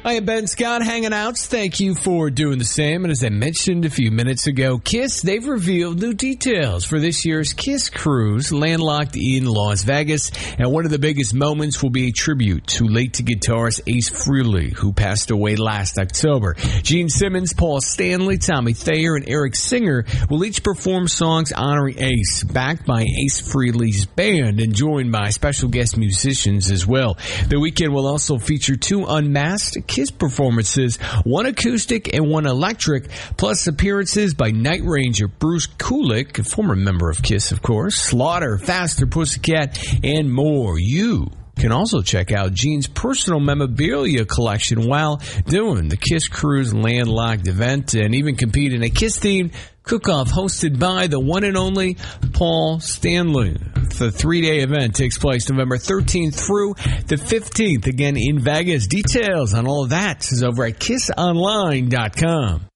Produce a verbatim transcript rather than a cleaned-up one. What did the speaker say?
I am Ben Scott, hanging out. Thank you for doing the same. And as I mentioned a few minutes ago, KISS, they've revealed new details for this year's KISS cruise, landlocked in Las Vegas. And one of the biggest moments will be a tribute to late guitarist Ace Frehley, who passed away last October. Gene Simmons, Paul Stanley, Tommy Thayer, and Eric Singer will each perform songs honoring Ace, backed by Ace Frehley's band and joined by special guest musicians as well. The weekend will also feature two unmasked KISS performances, one acoustic and one electric, plus appearances by Night Ranger Bruce Kulick, a former member of KISS, of course, Slaughter, Faster, Pussycat, and more. You can also check out Gene's personal memorabilia collection while doing the KISS Cruise Landlocked event, and even compete in a KISS-themed cook-off hosted by the one and only Paul Stanley. The three-day event takes place November thirteenth through the fifteenth, again in Vegas. Details on all of that is over at kiss online dot com.